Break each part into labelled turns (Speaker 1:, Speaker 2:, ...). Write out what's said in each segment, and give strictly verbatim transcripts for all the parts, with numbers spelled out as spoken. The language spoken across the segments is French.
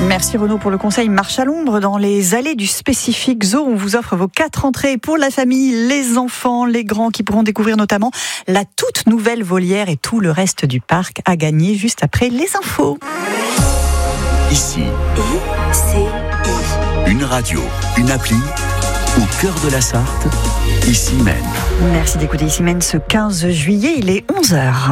Speaker 1: Merci Renaud pour le conseil. Marche à l'ombre dans les allées du Spécifique Zoo. On vous offre vos quatre entrées pour la famille, les enfants, les grands qui pourront découvrir notamment la toute nouvelle volière et tout le reste du parc à gagner juste après les infos.
Speaker 2: Ici,
Speaker 3: I C I.
Speaker 2: Une radio, une appli, au cœur de la Sarthe, Ici Mène.
Speaker 1: Merci d'écouter Ici Mène ce quinze juillet, il est onze heures.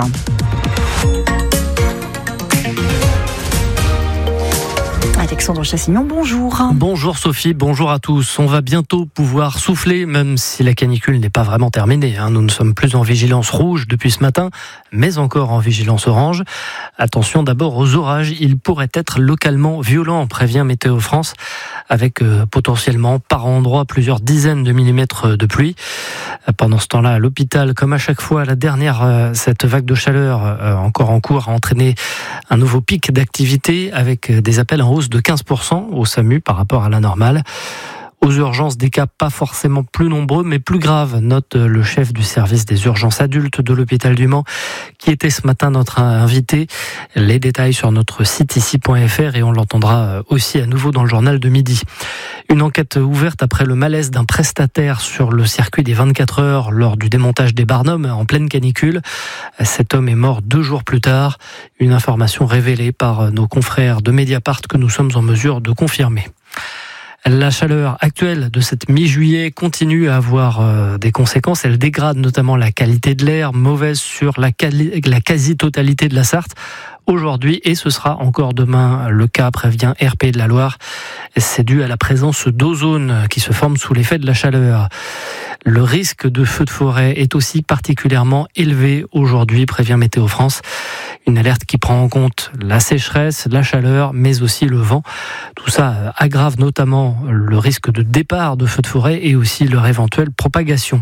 Speaker 1: Alexandre Chassignon, bonjour.
Speaker 4: Bonjour Sophie, bonjour à tous. On va bientôt pouvoir souffler, même si la canicule n'est pas vraiment terminée. Nous ne sommes plus en vigilance rouge depuis ce matin, mais encore en vigilance orange. Attention d'abord aux orages, ils pourraient être localement violents, prévient Météo France, avec euh, potentiellement par endroit plusieurs dizaines de millimètres de pluie. Pendant ce temps-là, à l'hôpital, comme à chaque fois, la dernière, euh, cette vague de chaleur euh, encore en cours a entraîné un nouveau pic d'activité avec des appels en hausse de quinze pour cent au SAMU par rapport à la normale. Aux urgences, des cas pas forcément plus nombreux, mais plus graves, note le chef du service des urgences adultes de l'hôpital du Mans, qui était ce matin notre invité. Les détails sur notre site ici point f r et on l'entendra aussi à nouveau dans le journal de midi. Une enquête ouverte après le malaise d'un prestataire sur le circuit des vingt-quatre heures lors du démontage des Barnum en pleine canicule. Cet homme est mort deux jours plus tard. Une information révélée par nos confrères de Mediapart que nous sommes en mesure de confirmer. La chaleur actuelle de cette mi-juillet continue à avoir euh, des conséquences. Elle dégrade notamment la qualité de l'air, mauvaise sur la, quali- la quasi-totalité de la Sarthe aujourd'hui, et ce sera encore demain le cas, prévient R P de la Loire. C'est dû à la présence d'ozone qui se forme sous l'effet de la chaleur. Le risque de feu de forêt est aussi particulièrement élevé aujourd'hui, prévient Météo France. Une alerte qui prend en compte la sécheresse, la chaleur, mais aussi le vent. Tout ça aggrave notamment le risque de départ de feux de forêt et aussi leur éventuelle propagation.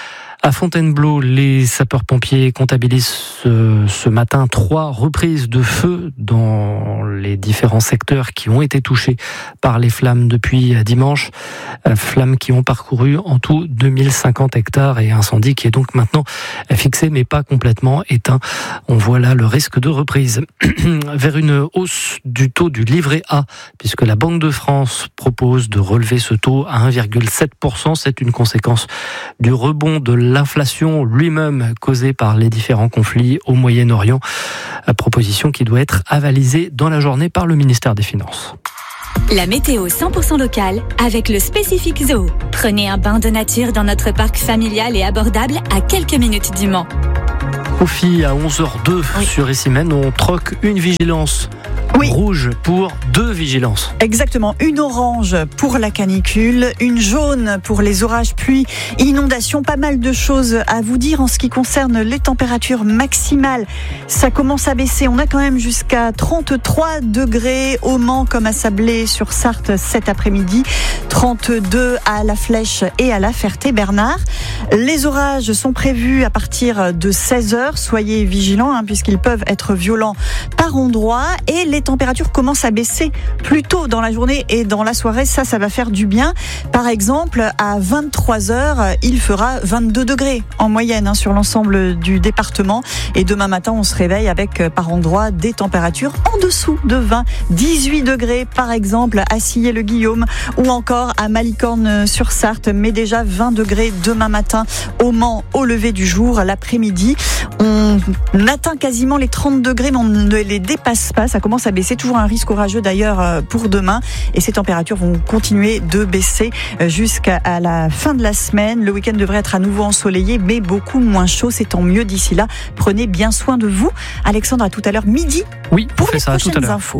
Speaker 4: À Fontainebleau, les sapeurs-pompiers comptabilisent ce, ce matin trois reprises de feu dans les différents secteurs qui ont été touchés par les flammes depuis dimanche. Flammes qui ont parcouru en tout deux mille cinquante hectares et incendie qui est donc maintenant fixé mais pas complètement éteint. On voit là le risque de reprise vers une hausse du taux du livret A, puisque la Banque de France propose de relever ce taux à un virgule sept pour cent. C'est une conséquence du rebond de l'inflation lui-même causée par les différents conflits au Moyen-Orient. Proposition qui doit être avalisée dans la journée par le ministère des Finances.
Speaker 3: La météo cent pour cent locale avec le Spécifique Zoo. Prenez un bain de nature dans notre parc familial et abordable à quelques minutes du Mans.
Speaker 4: Sophie, à onze heures deux oui. Sur Ici Mène, on troque une vigilance oui. rouge pour deux vigilances.
Speaker 1: Exactement, une orange pour la canicule, une jaune pour les orages, pluie, inondations. Pas mal de choses à vous dire en ce qui concerne les températures maximales. Ça commence à baisser, on a quand même jusqu'à trente-trois degrés au Mans comme à Sablé-sur-Sarthe cet après-midi, trente-deux à La Flèche et à La Ferté-Bernard. Les orages sont prévus à partir de seize heures, soyez vigilants hein, puisqu'ils peuvent être violents par endroits et les températures commencent à baisser plus tôt dans la journée et dans la soirée, ça, ça va faire du bien. Par exemple, à vingt-trois heures, il fera vingt-deux degrés en moyenne hein, sur l'ensemble du département et demain matin, on se réveille avec par endroits des températures en dessous de vingt, dix-huit degrés par exemple à Sillé-le-Guillaume ou encore à Malicorne-sur-Sarthe, mais déjà vingt degrés demain matin au Mans au lever du jour, l'après-midi. On atteint quasiment les trente degrés, mais on ne les dépasse pas. Ça commence à baisser. Toujours un risque orageux d'ailleurs pour demain. Et ces températures vont continuer de baisser jusqu'à la fin de la semaine. Le week-end devrait être à nouveau ensoleillé, mais beaucoup moins chaud. C'est tant mieux d'ici là. Prenez bien soin de vous. Alexandre, à tout à l'heure midi.
Speaker 4: Oui,
Speaker 1: pour les
Speaker 4: ça
Speaker 1: prochaines
Speaker 4: tout à l'heure.
Speaker 1: infos.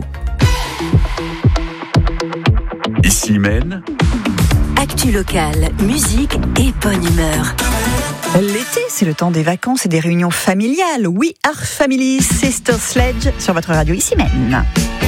Speaker 2: Ici Mène.
Speaker 3: Actu locale, musique et bonne humeur.
Speaker 1: L'été, c'est le temps des vacances et des réunions familiales. We are family, Sister Sledge sur votre radio Ici Mène.